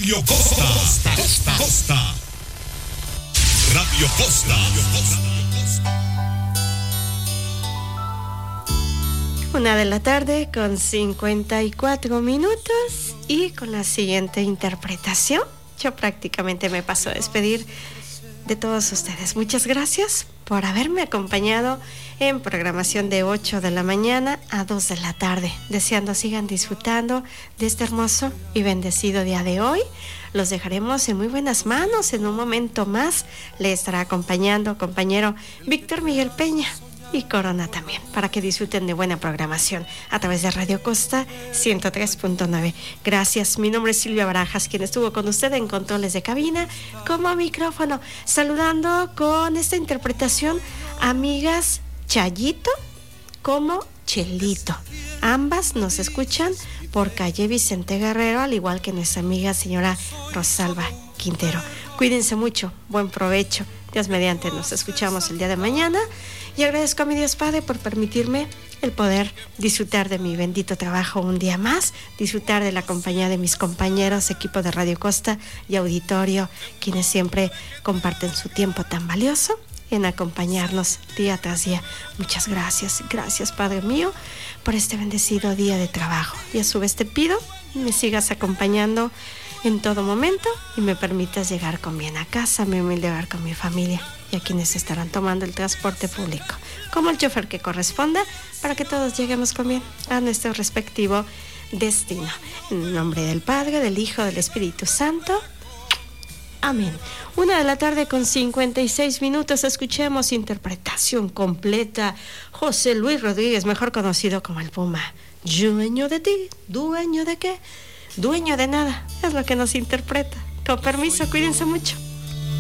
Radio Costa. Radio Costa. 1:54 y con la siguiente interpretación yo prácticamente me paso a despedir de todos ustedes. Muchas gracias por haberme acompañado en programación de 8 de la mañana a 2 de la tarde. Deseando sigan disfrutando de este hermoso y bendecido día de hoy. Los dejaremos en muy buenas manos. En un momento más le estará acompañando compañero Víctor Miguel Peña y Corona también, para que disfruten de buena programación a través de Radio Costa 103.9. Gracias, mi nombre es Silvia Barajas, quien estuvo con usted en controles de cabina como micrófono, saludando con esta interpretación amigas Chayito como Chelito. Ambas nos escuchan por calle Vicente Guerrero, al igual que nuestra amiga señora Rosalba Quintero. Cuídense mucho, buen provecho. Dios mediante, nos escuchamos el día de mañana. Y agradezco a mi Dios Padre por permitirme el poder disfrutar de mi bendito trabajo un día más, disfrutar de la compañía de mis compañeros, equipo de Radio Costa y auditorio, quienes siempre comparten su tiempo tan valioso en acompañarnos día tras día. Muchas gracias, gracias Padre mío por este bendecido día de trabajo. Y a su vez te pido me sigas acompañando en todo momento y me permitas llegar con bien a casa, mi humilde hogar con mi familia y a quienes estarán tomando el transporte público, como el chofer que corresponda, para que todos lleguemos con bien a nuestro respectivo destino. En el nombre del Padre, del Hijo, del Espíritu Santo. Amén. 1:56 escuchemos interpretación completa. José Luis Rodríguez, mejor conocido como el Puma. Dueño de ti, dueño de qué, dueño de nada, es lo que nos interpreta. Con permiso, cuídense mucho.